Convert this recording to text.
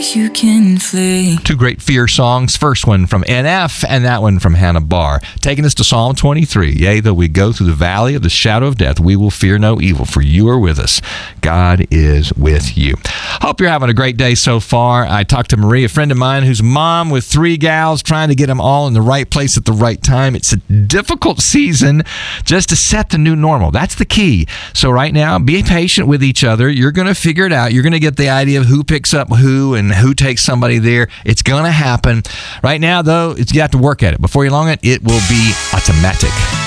you can flee. Two great fear songs. First one from NF and that one from Hannah Barr. Taking us to Psalm 23. Yea, though we go through the valley of the shadow of death, we will fear no evil, for you are with us. God is with you. Hope you're having a great day so far. I talked to Marie, a friend of mine who's mom with 3 gals, trying to get them all in the right place at the right time. It's a difficult season just to set the new normal. That's the key. So right now, be patient with each other. You're going to figure it out. You're going to get the idea of who picks up who and who takes somebody there. It's going to happen. Right now, though, you have to work at it. Before you long it will be automatic.